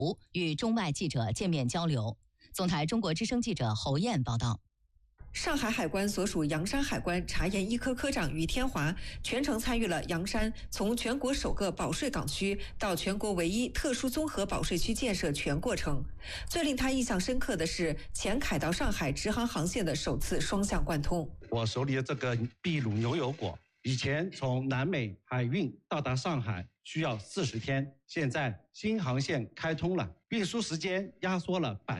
与中外记者见面交流。总台中国之声记者侯燕报道。 上海海关所属洋山海关查验一科科长于天华全程参与了洋山从全国首个保税港区到全国唯一特殊综合保税区建设全过程。最令他印象深刻的是前凯到上海直航航线的首次双向贯通。 我手里的这个秘鲁牛油果，以前从南美海运到达上海需要40天，现在新航线开通了，运输时间压缩了